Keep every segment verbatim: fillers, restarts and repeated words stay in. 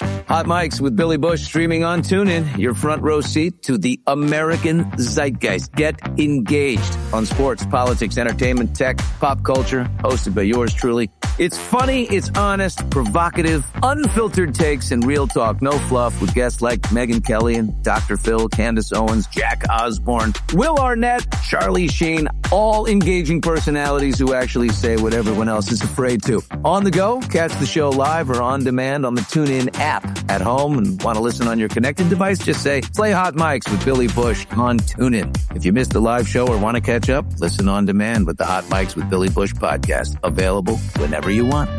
Hot Mics with Billy Bush streaming on TuneIn. Your front row seat to the American zeitgeist. Get engaged on sports, politics, entertainment, tech, pop culture. Hosted by yours truly. It's funny, it's honest, provocative, unfiltered takes, and real talk. No fluff with guests like Megyn Kelly and Doctor Phil, Candace Owens, Jack Osborne, Will Arnett, Charlie Sheen. All engaging personalities who actually say what everyone else is afraid to. On the go, catch the show live or on demand on the TuneIn app. At home and want to listen on your connected device, just say, play Hot Mics with Billy Bush on TuneIn. If you missed the live show or want to catch up, listen on demand with the Hot Mics with Billy Bush podcast. Available whenever you want.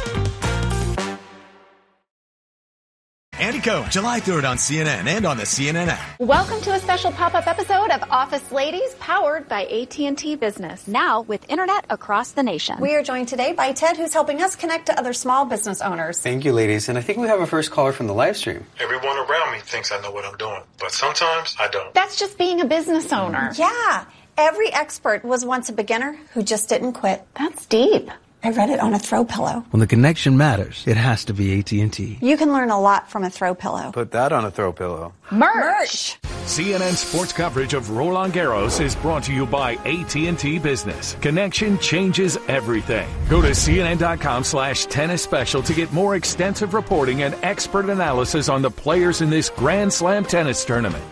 Andy Cohen, July third on C N N and on the C N N app. Welcome to a special pop-up episode of Office Ladies, powered by A T and T Business. Now with internet across the nation. We are joined today by Ted, who's helping us connect to other small business owners. Thank you, ladies. And I think we have a first caller from the live stream. Everyone around me thinks I know what I'm doing, but sometimes I don't. That's just being a business owner. Yeah. Every expert was once a beginner who just didn't quit. That's deep. I read it on a throw pillow. When the connection matters, it has to be A T and T. You can learn a lot from a throw pillow. Put that on a throw pillow. Merch. C N N Sports coverage of Roland Garros is brought to you by A T and T Business. Connection changes everything. Go to cnn.com slash tennis special to get more extensive reporting and expert analysis on the players in this Grand Slam tennis tournament.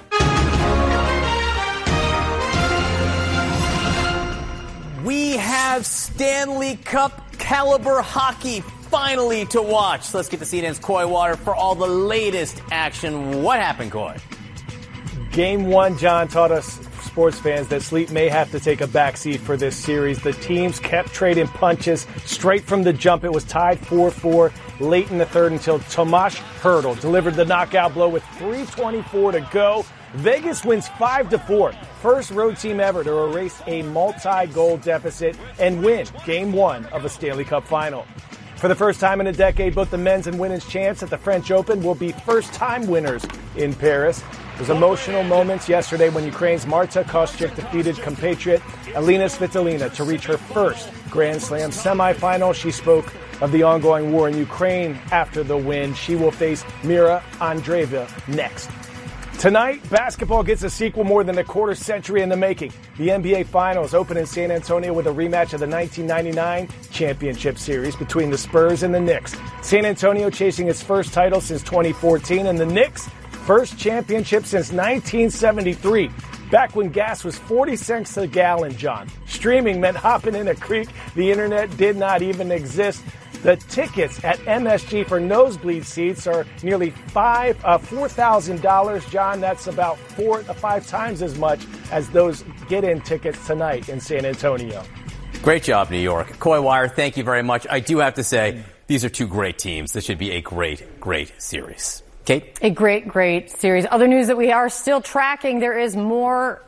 We have Stanley Cup caliber hockey finally to watch. So let's get to C N N's Coy Water for all the latest action. What happened, Coy? Game one, John, taught us sports fans that sleep may have to take a backseat for this series. The teams kept trading punches straight from the jump. It was tied four four late in the third until Tomas Hertl delivered the knockout blow with three twenty-four to go. Vegas wins five to four. First road team ever to erase a multi-goal deficit and win game one of a Stanley Cup final. For the first time in a decade, both the men's and women's champs at the French Open will be first-time winners in Paris. There was emotional moments yesterday when Ukraine's Marta Kostyuk defeated compatriot Alina Svitolina to reach her first Grand Slam semifinal. She spoke of the ongoing war in Ukraine after the win. She will face Mira Andreeva next. Tonight, basketball gets a sequel more than a quarter century in the making. The N B A Finals open in San Antonio with a rematch of the nineteen ninety-nine championship series between the Spurs and the Knicks. San Antonio chasing its first title since twenty fourteen, and the Knicks first championship since nineteen seventy-three. Back when gas was forty cents a gallon, John. Streaming meant hopping in a creek. The internet did not even exist. The tickets at M S G for nosebleed seats are nearly five, uh, four thousand dollars, John. That's about four to five times as much as those get-in tickets tonight in San Antonio. Great job, New York. Coy Wire, thank you very much. I do have to say, these are two great teams. This should be a great, great series. Kate? A great, great series. Other news that we are still tracking, there is more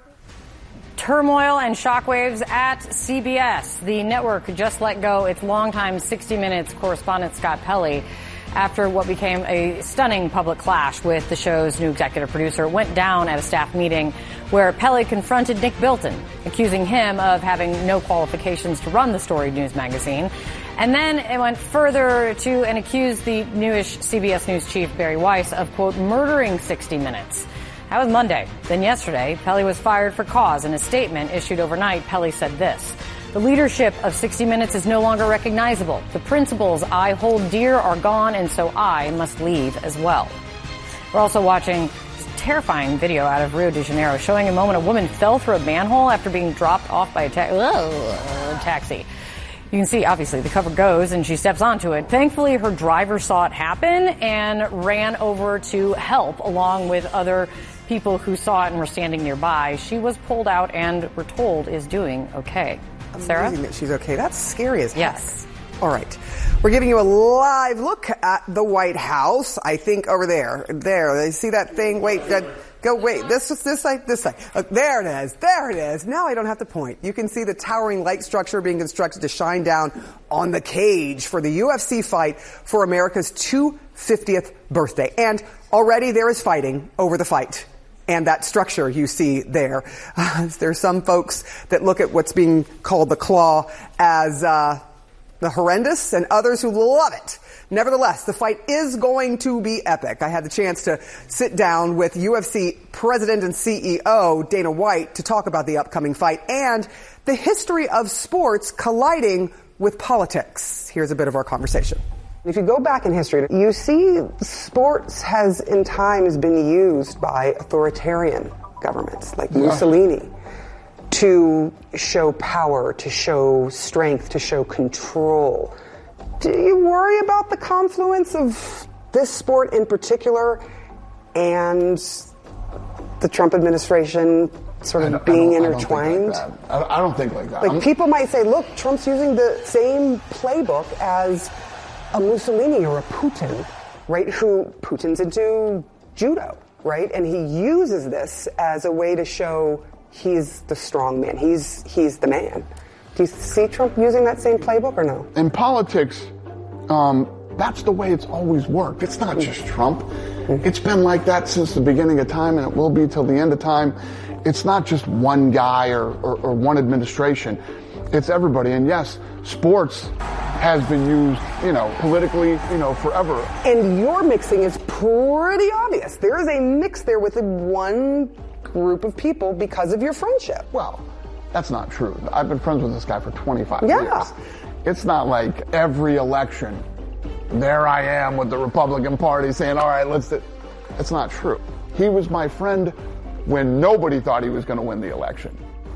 turmoil and shockwaves at C B S. The network just let go its longtime sixty minutes correspondent Scott Pelley after what became a stunning public clash with the show's new executive producer. It went down at a staff meeting where Pelley confronted Nick Bilton, accusing him of having no qualifications to run the storied news magazine. And then it went further to and accused the newish C B S News chief, Barry Weiss, of, quote, murdering sixty minutes. That was Monday. Then yesterday, Pelley was fired for cause. In a statement issued overnight, Pelley said this: the leadership of sixty minutes is no longer recognizable. The principles I hold dear are gone, and so I must leave as well. We're also watching this terrifying video out of Rio de Janeiro showing a moment a woman fell through a manhole after being dropped off by a ta- Ugh, taxi. You can see, obviously, the cover goes and she steps onto it. Thankfully, her driver saw it happen and ran over to help along with other people who saw it and were standing nearby. She was pulled out and, we're told, is doing okay. Sarah? Amazing that she's okay. That's scary as heck. Yes. All right. We're giving you a live look at the White House. I think over there. There. You see that thing? Wait. Uh, go, wait. This is this side, this side. Uh, there it is. There it is. Now I don't have to point. You can see the towering light structure being constructed to shine down on the cage for the U F C fight for America's two hundred fiftieth birthday. And already there is fighting over the fight. And that structure you see there. Uh, there's some folks that look at what's being called the claw as uh, the horrendous, and others who love it. Nevertheless, the fight is going to be epic. I had the chance to sit down with U F C President and C E O Dana White to talk about the upcoming fight and the history of sports colliding with politics. Here's a bit of our conversation. If you go back in history, you see sports has in times been used by authoritarian governments like yeah. Mussolini to show power, to show strength, to show control. Do you worry about the confluence of this sport in particular and the Trump administration sort of being intertwined? I don't think like that. I don't think like that. Like I'm, people might say, look, Trump's using the same playbook as a Mussolini or a Putin, right? Who Putin's into judo, right? And he uses this as a way to show he's the strong man. He's he's the man. Do you see Trump using that same playbook or no? In politics, um, that's the way it's always worked. It's not just Trump. Mm-hmm. It's been like that since the beginning of time, and it will be till the end of time. It's not just one guy or, or, or one administration. It's everybody. And yes, sports has been used, you know, politically, you know, forever. And your mixing is pretty obvious. There is a mix there with one group of people because of your friendship. Well, that's not true. I've been friends with this guy for twenty-five yeah. years. It's not like every election, there I am with the Republican Party saying, all right, let's do. It's not true. He was my friend when nobody thought he was going to win the election.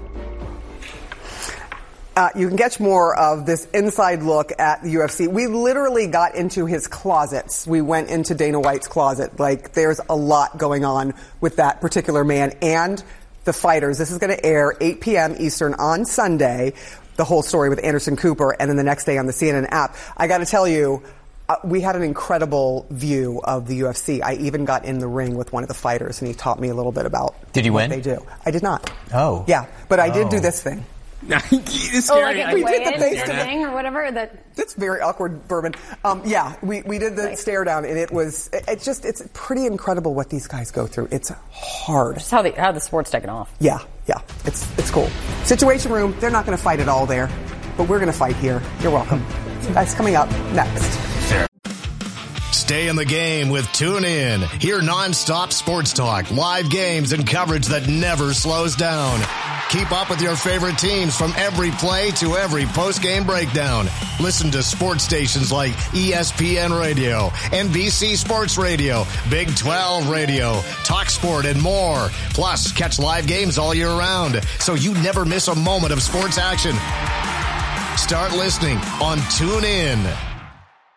Uh, you can catch more of this inside look at the U F C. We literally got into his closets. We went into Dana White's closet. Like, there's a lot going on with that particular man and the fighters. This is going to air eight p.m. Eastern on Sunday, the whole story with Anderson Cooper, and then the next day on the C N N app. I got to tell you, uh, we had an incredible view of the U F C. I even got in the ring with one of the fighters, and he taught me a little bit about did you what win? they do. I did not. Oh. Yeah, but I oh. did do this thing. It's oh, like a we did the face thing or whatever. That that's very awkward, Bourbon. Um, yeah, we, we did the right. stare down, and it was it, it's just it's pretty incredible what these guys go through. It's hard. Just how the how the sport's taken off. Yeah, yeah, it's it's cool. Situation Room. They're not going to fight it all there, but we're going to fight here. You're welcome. That's coming up next. Stay in the game with TuneIn. Hear nonstop sports talk, live games, and coverage that never slows down. Keep up with your favorite teams from every play to every post-game breakdown. Listen to sports stations like E S P N Radio, N B C Sports Radio, Big twelve Radio, Talk Sport, and more. Plus, catch live games all year round, so you never miss a moment of sports action. Start listening on TuneIn.